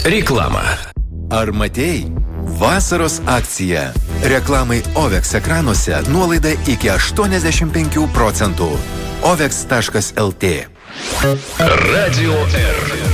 Reklama. Ar matei? Vasaros akcija. Reklamai OVEX ekranuose nuolaida iki 85%. OVEX.lt. Radio R.